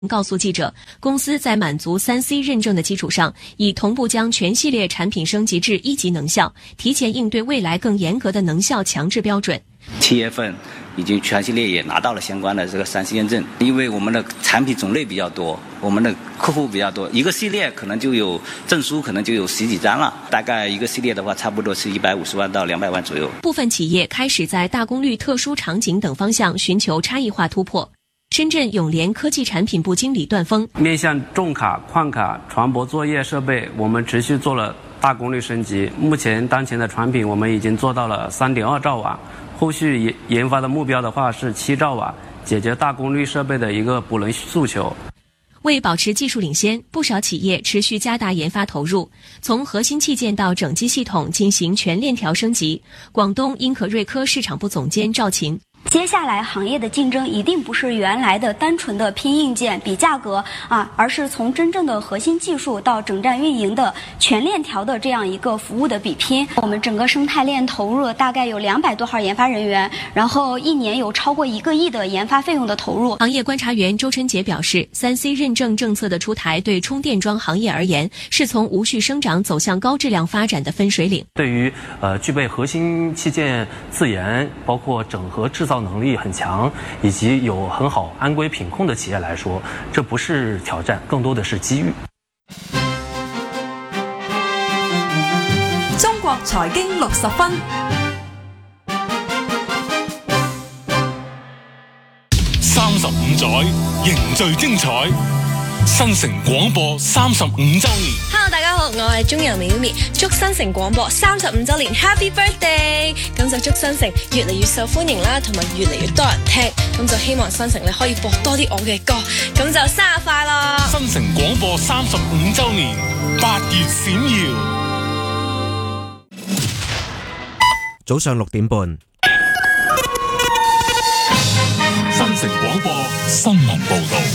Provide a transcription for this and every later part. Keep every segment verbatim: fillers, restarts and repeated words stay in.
告诉记者，公司在满足 三 C 认证的基础上，已同步将全系列产品升级至一级能效，提前应对未来更严格的能效强制标准。 七月份已经全系列也拿到了相关的这个 三 C 认证，因为我们的产品种类比较多，我们的客户比较多，一个系列可能就有证书，可能就有十几张了。大概一个系列的话，差不多是一百五十万到两百万左右。 部分企业开始在大功率、特殊场景等方向寻求差异化突破。深圳永联科技产品部经理段峰， 面向重卡、矿卡、船舶作业设备，我们持续做了大功率升级。目前当前的产品我们已经做到了 三点二兆瓦，后续研发的目标的话是七兆瓦，解决大功率设备的一个补能诉求。 为保持技术领先，不少企业持续加大研发投入，从核心器件到整机系统进行全链条升级。广东英可瑞科市场部总监赵琴， 接下来行业的竞争一定不是原来的单纯的拼硬件比价格啊，而是从真正的核心技术到整站运营的全链条的这样一个服务的比拼。我们整个生态链投入了大概有两百多号研发人员，然后一年有超过一个亿的研发费用的投入。 行业观察员周春杰表示， 三 C 认证政策的出台对充电桩行业而言，是从无序生长走向高质量发展的分水岭。 对于呃具备核心器件自研，包括整合制造能力很强，以及有很好安规品控的企业来说，这不是挑战，更多的是机遇。 中國財經六十分， 三十五載凝聚精彩，新城廣播三十五週年。 Hello， 大家好，我係中油苗苗，祝新城廣播三十五週年 Happy Birthday！ 咁就祝新城越嚟越受歡迎啦，同埋越嚟越多人聽，咁就希望新城你可以播多啲我嘅歌，咁就生日快樂！ 新城廣播三十五週年，八月閃耀。 早上六點半， 新城廣播新聞報導。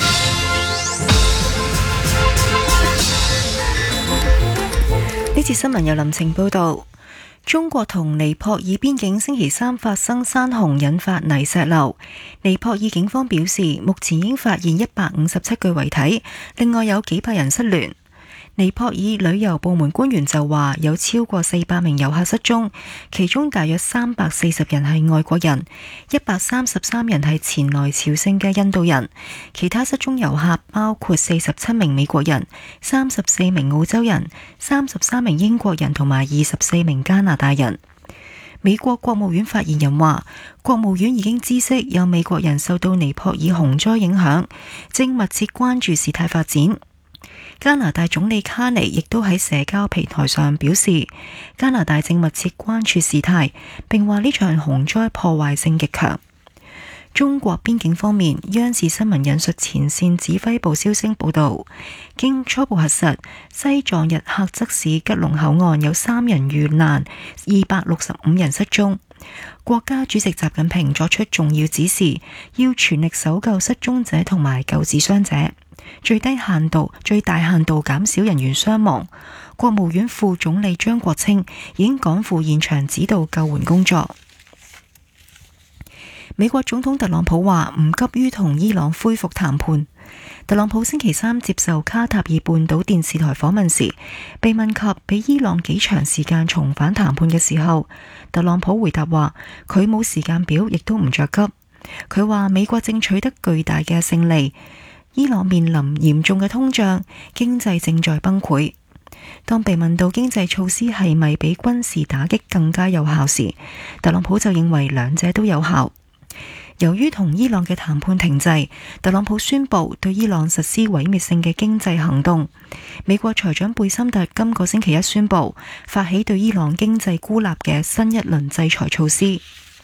呢節新聞由林晴報導。中國同尼泊爾邊境星期三發生山洪，引發泥石流。尼泊爾警方表示，目前已經發現一百五十七具遺體，另外有幾百人失聯。尼泊爾旅遊部門官員就話，有超過四百名遊客失蹤，其中大約三百四十人係外國人，一百三十三人係前來朝聖嘅印度人，其他失蹤遊客包括四十七名美國人、三十四名澳洲人、三十三名英國人同埋二十四名加拿大人。美國國務院發言人話，國務院已經知悉有美國人受到尼泊爾洪災影響，正密切關注事態發展。加拿大總理卡尼亦都喺社交平台上表示，加拿大正密切關注事態，並話呢場洪災破壞性極強。中國邊境方面，央視新聞引述前線指揮部消息報道，經初步核實，西藏日喀則市吉隆口岸有三人遇難，二百六十五人失蹤。國家主席習近平作出重要指示，要全力搜救失蹤者同埋救治傷者，最低限度、最大限度減少人員傷亡。國務院副總理張國清已經趕赴現場指導救援工作。美國總統特朗普話唔急於同伊朗恢復談判。特朗普星期三接受卡塔爾半島電視台訪問時，被問及俾伊朗幾長時間重返談判嘅時候，特朗普回答話佢冇時間表，亦都唔着急。佢話美國正取得巨大嘅勝利，伊朗面臨嚴重嘅通脹，經濟正在崩潰。當被問到經濟措施係咪比軍事打擊更加有效時，特朗普就認為兩者都有效。由於同伊朗嘅談判停滯，特朗普宣布對伊朗實施毀滅性嘅經濟行動。美國財長貝森特今個星期一宣布發起對伊朗經濟孤立嘅新一輪制裁措施。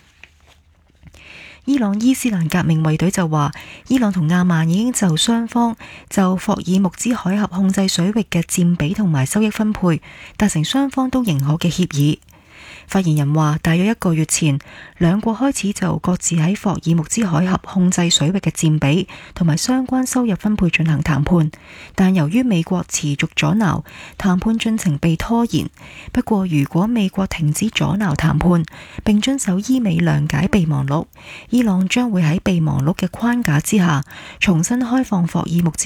伊朗伊斯蘭革命衛隊就話，伊朗同亞曼已經就雙方就霍爾木茲海峽控制水域嘅佔比同埋收益分配達成雙方都認可嘅協議。 發言人話，大約一個月前，兩國開始就各自喺霍爾木茲海峽控制水域嘅佔比同埋相關收入分配進行談判，但由於美國持續阻撓，談判進程被拖延。不過，如果美國停止阻撓談判並遵守伊美諒解備忘錄，伊朗將會喺備忘錄嘅框架之下重新開放霍爾木茲